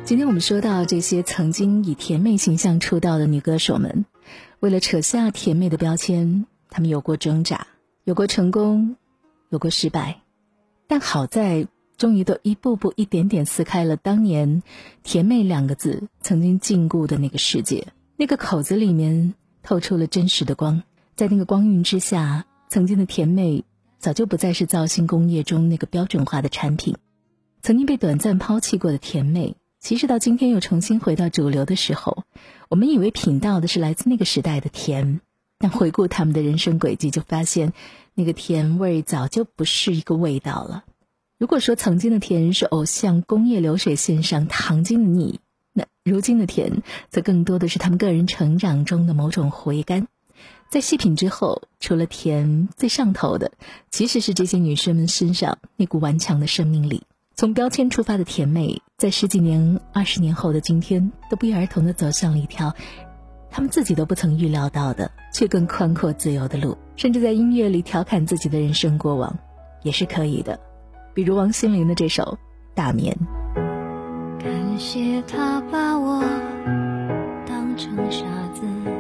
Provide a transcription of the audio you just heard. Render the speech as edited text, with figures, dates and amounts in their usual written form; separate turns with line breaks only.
今天我们说到这些曾经以甜妹形象出道的女歌手们，为了扯下甜妹的标签，她们有过挣扎，有过成功，有过失败，但好在终于都一步步一点点撕开了当年甜妹2个字曾经禁锢的那个世界，那个口子里面透出了真实的光。在那个光晕之下，曾经的甜妹早就不再是造星工业中那个标准化的产品。曾经被短暂抛弃过的甜妹，其实到今天又重新回到主流的时候，我们以为品到的是来自那个时代的甜，但回顾他们的人生轨迹，就发现那个甜味早就不是一个味道了。如果说曾经的甜是偶像工业流水线上糖精的腻，那如今的甜则更多的是他们个人成长中的某种回甘。在细品之后，除了甜，最上头的其实是这些女生们身上那股顽强的生命力。从标签出发的甜妹，在10几年、20年后的今天，都不约而同地走向了一条他们自己都不曾预料到的却更宽阔自由的路，甚至在音乐里调侃自己的人生过往也是可以的。比如王心凌的这首《大眠》。
感谢他把我当成傻子，